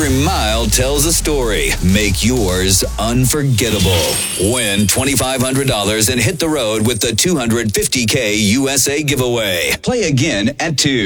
Every mile tells a story. Make yours unforgettable. Win $2,500 and hit the road with the $250K USA giveaway. Play again at 2.